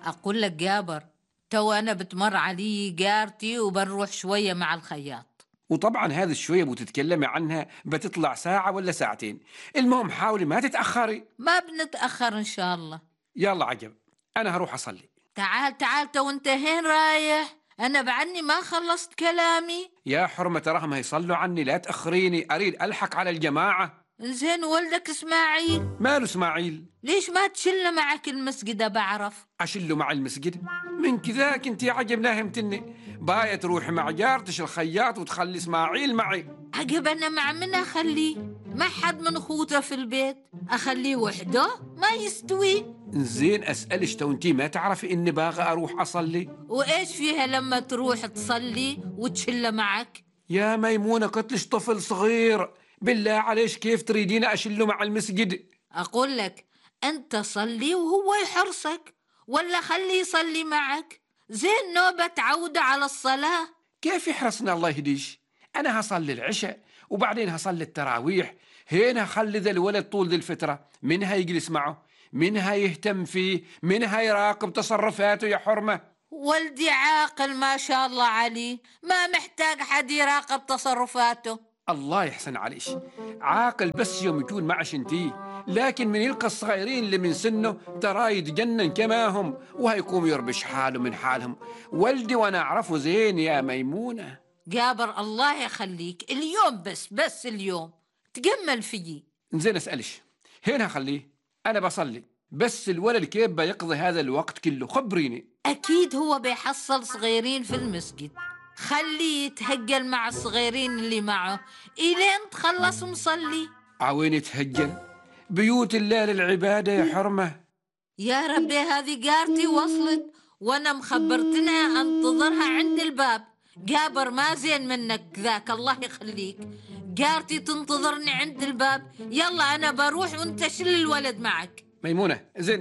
أقول لك جابر، تو أنا بتمر علي جارتي وبنروح شوية مع الخياط. وطبعا هذه الشوية بتتكلمي عنها بتطلع ساعة ولا ساعتين. المهم حاولي ما تتأخري. ما بنتأخر إن شاء الله. يلا عجب، أنا هروح أصلي. تعال تعال، تو أنت هين رايح؟ أنا بعدني ما خلصت كلامي. يا حرمة تراهم هيصلوا عني، لا تأخريني، أريد ألحق على الجماعة. زين، ولدك إسماعيل ماله إسماعيل؟ ليش ما تشله معك المسجد؟ بعرف أشله مع المسجد؟ من كذاك أنت يا عجب ناهمتني. باية تروحي مع جارتش الخياط وتخلي إسماعيل معي. عجب، أنا مع من أخليه؟ ما حد من أخوته في البيت، أخليه وحده ما يستوي. زين أسألش، تو أنتي ما تعرفي إني باغى أروح أصلي؟ وإيش فيها لما تروح تصلي وتشله معك؟ يا ميمونة قتلش طفل صغير، بالله عليش كيف تريدين أشله مع المسجد؟ أقول لك أنت صلي وهو يحرصك، ولا خليه يصلي معك. زين نوبة عودة على الصلاة. كيف يحرصنا الله يهديش؟ أنا هصلي العشاء وبعدين هصلي التراويح. هنا خلي ذا الولد طول ذي الفترة، من هيجلس معه؟ من هيهتم فيه؟ من هيراقب تصرفاته يا حرمة؟ ولدي عاقل ما شاء الله عليه، ما محتاج حد يراقب تصرفاته. الله يحسن عليش، عاقل بس يوم يكون معش انتي، لكن من يلقى الصغيرين اللي من سنه ترى يتجنن كما هم، وهيقوم يربش حاله من حالهم. ولدي وانا اعرفه زين يا ميمونة. جابر الله يخليك، اليوم بس اليوم تجمل فيي. زين اسألش، هنا خليه، انا بصلي، بس الولد كيف بيقضي هذا الوقت كله؟ خبريني. أكيد هو بيحصل صغيرين في المسجد، خليه يتهجل مع الصغيرين اللي معه إلين تخلص مصلي. عوين يتهجل؟ بيوت الله للعبادة يا حرمة. يا ربي، هذه جارتي وصلت وانا مخبرتنها انتظرها عند الباب. جابر ما زين منك ذاك، الله يخليك. جارتي تنتظرني عند الباب. يلا انا بروح وانت شل الولد معك. ميمونة زين،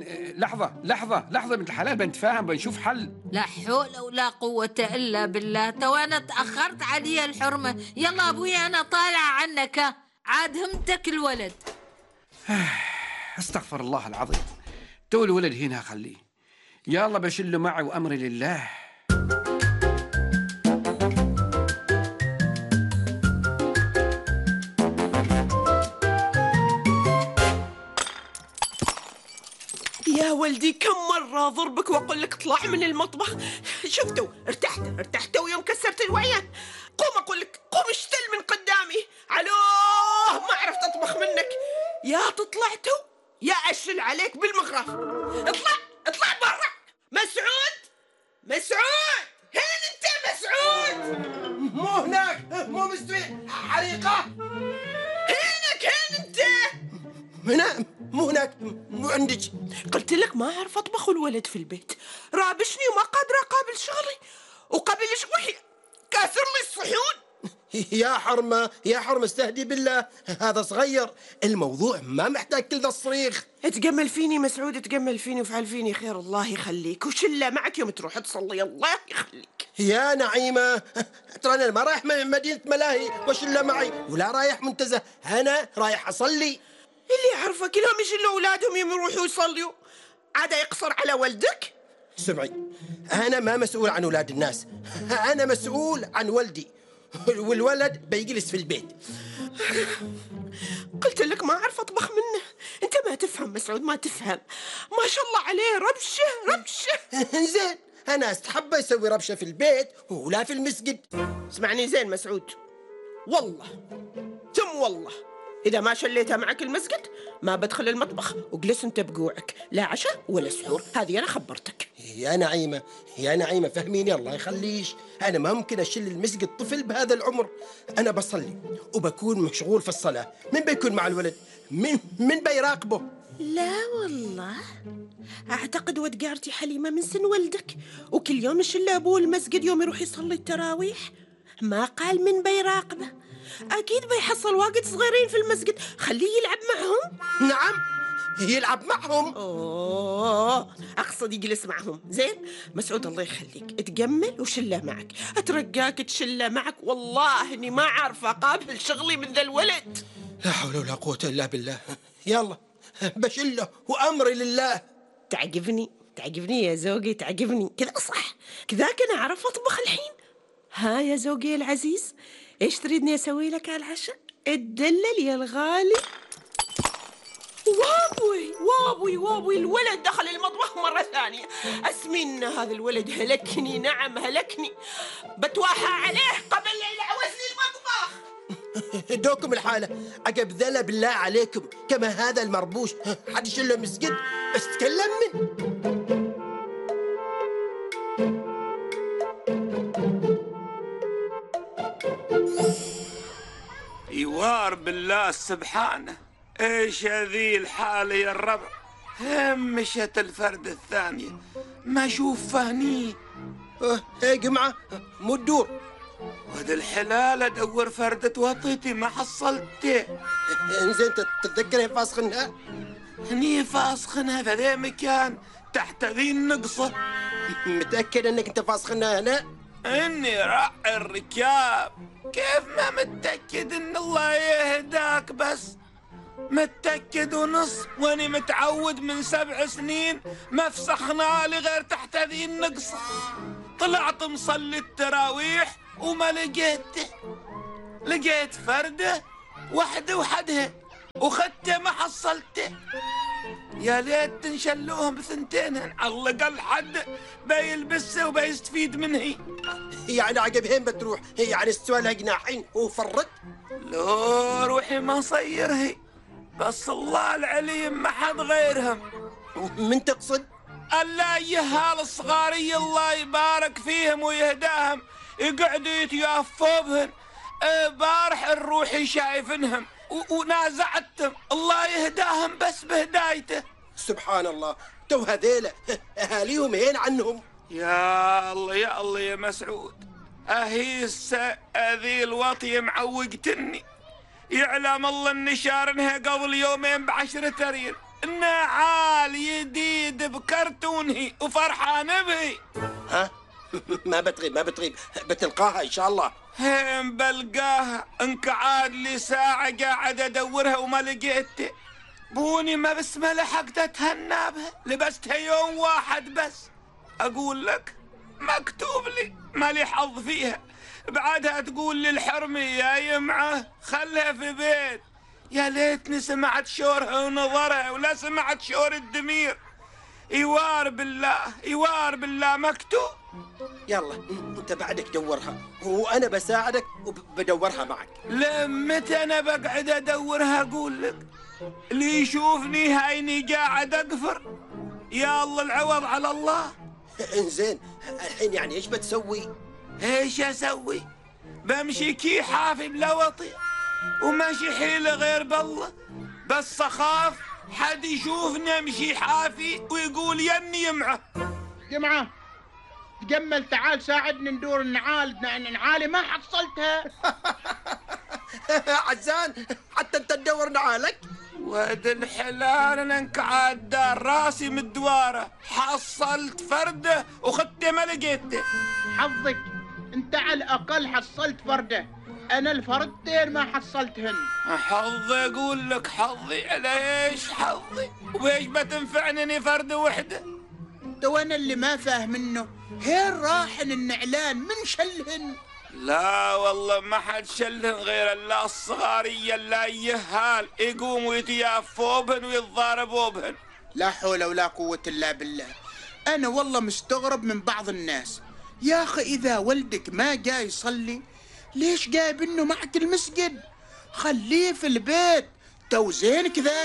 لحظة بنت الحلال، بنتفاهم بنشوف حل. لا حول ولا قوة إلا بالله، تو أنا تأخرت علي الحرمة. يلا أبوي أنا طالعة عنك، عاد همتك الولد. استغفر الله العظيم، تو الولد هنا خليه. يلا بشله معي وأمري لله. يا ولدي كم مرة أضربك وأقول لك اطلع من المطبخ؟ شفتوا ارتحت ويوم كسرت الوعيان. قوم أقول لك، قوم اشتل من قدامي. علوه ما عرفت أطبخ منك. يا تطلعتوا يا أشل عليك بالمغرف. اطلع برا. مسعود هين أنت مسعود؟ مو هناك، مو مستوي، حريقة. هين أنت؟ هنا مو هناك، مو عندك. قلت لك ما أعرف أطبخ والولد في البيت رابشني وما قادرة أقابل شغلي، وقبل شوي كاسر لي الصحون. يا حرمة استهدي بالله، هذا صغير، الموضوع ما محتاج كل ذا الصريخ. تجمل فيني مسعود، تجمل فيني وفعل فيني خير، الله يخليك. وشلة معك يوم تروح تصلي، الله يخليك. يا نعيمة، ترى أنا ما رايح مدينة ملاهي وشلة معي، ولا رايح منتزه، أنا رايح أصلي. اللي يعرفك لهم يشلوا أولادهم يوم يروحوا يصلوا، عاد يقصر على ولدك؟ سمعي، أنا ما مسؤول عن أولاد الناس، أنا مسؤول عن ولدي، والولد بيجلس في البيت. قلت لك ما أعرف أطبخ منه. أنت ما تفهم مسعود، ما تفهم. ما شاء الله عليه، ربشة. زين، أنا أستحب يسوي ربشة في البيت ولا في المسجد. اسمعني زين مسعود، والله ثم والله إذا ما شليتها معك المسجد ما بدخل المطبخ، وجلس أنت بقوعك، لا عشاء ولا سحور. هذه أنا خبرتك. يا نعيمة فهميني الله يخليش، أنا ما ممكن أشيل المسجد طفل بهذا العمر. أنا بصلي وبكون مشغول في الصلاة، من بيكون مع الولد؟ من بيراقبه؟ لا والله، أعتقد ود جارتي حليمة من سن ولدك، وكل يوم يشل أبوه المسجد يوم يروح يصلي التراويح. ما قال من بيراقبه، أكيد بيحصل واجد صغيرين في المسجد، خليه يلعب معهم. نعم، يلعب معهم. أقصد يجلس معهم. زين مسعود الله يخليك، تجمل وشله معك، أترجاك تشله معك، والله إني ما عارفة أقابل شغلي من ذا الولد. لا حول ولا قوة إلا بالله. يلا بشله وأمري لله. تعجبني تعجبني يا زوجي، تعجبني كذا صح، كذاك أنا أعرف أطبخ الحين. ها يا زوجي العزيز، إيش تريدني أسوي لك على العشاء؟ اتدلل يا الغالي. وابوي الولد دخل المطبخ مرة ثانية. أسمين هذا الولد هلكني، نعم هلكني، بتواحى عليه قبل لا يلعوز لي المطبخ. دوكم الحالة عقب ذلا بالله عليكم، كما هذا المربوش حد يشله مسجد بس تكلم من. يوار بالله سبحانه، ايش هذي الحالة يا الربع؟ مشت الفرد الثانية ما اشوف فهني. ايه جمعة مو الدور. وهذا الحلال ادور فردة وطيتي ما حصلته. انزين تتذكر فاسخنها؟ هني فاسخنها في ذا مكان تحت ذي النقصة. متأكد انك انت فاسخنها هنا؟ اني راعي الركاب. كيف ما متأكد ان الله يهداك؟ بس متأكد ونص، واني متعود من 7 سنين ما فسخنا لي غير تحت هذه النقصة. طلعت مصلي التراويح وما لقيته، لقيت فردة واحدة وحدها وخدته ما حصلته. يا ليت تنشلوهم بثنتين على الأقل حد بيلبسه وبيستفيد منه. يعني عقبهين بتروح، يعني استوى لها جناحين وفرت. لو روحي ما صيرهي، بس الله العليم ما حد غيرهم. من تقصد؟ اللايهال الصغاري الله يبارك فيهم ويهداهم يقعدوا يتيافوا بهن. بارح الروحي شايفنهم ونازعتهم، الله يهداهم بس بهدايته. سبحان الله، تو هذيلا اهاليهم هين عنهم. يا الله يا الله يا مسعود، اهيسه هذي الوطيه معوقتني. يعلم الله اني شارنها قبل يومين ب10 ريال، انها عال جديد بكرتونه وفرحان به. ها ما بتغيب بتلقاها ان شاء الله. هين بلقاها؟ انقعد لي ساعة قاعد ادورها وما لقيتها. بوني ما بس ما لحقت اتهنى بها، لبستها يوم واحد بس. اقول لك مكتوب لي ما لي حظ فيها. بعدها تقول لي الحرمي يا يمعه خلها في بيت. يا ليتني سمعت شورها ونظرها ولا سمعت شور الدمير. يوار بالله مكتوب. يلا انت بعدك دورها وانا بساعدك وبدورها معك. لمتى انا بقعد ادورها؟ اقول لك اللي يشوفني هايني قاعد اقفر. يا الله العوض على الله. انزين الحين يعني ايش بتسوي؟ ايش اسوي؟ بمشي كي حافي بلوطي وماشي حيلة غير بالله، بس اخاف حد يشوفني امشي حافي ويقول يني يمعه. جمعة تجمل، تعال ساعدني ندور النعال، نعالي ما حصلتها. عزان حتى انت تدور نعالك. واد الحلال انا انقعد دار راسي من الدواره، حصلت فرده وخدته ما لقيته. حظك انت على الاقل حصلت فرده، انا الفردتين ما حصلتهن. حظي اقول لك حظي على ايش حظي؟ وايش بتنفعني اني فرده وحده؟ تو انا اللي ما فاهم منه، هين راحن النعلان من شلهن؟ لا والله ما حد شلهن غير الله الصغارية اللايهال يقوموا يتيافوا بهن ويتضاربوا بهن. لا حول ولا قوة الا بالله. انا والله مستغرب من بعض الناس. يا اخي اذا ولدك ما جاي يصلي ليش جايب انه معك المسجد؟ خليه في البيت، تو زين كذا.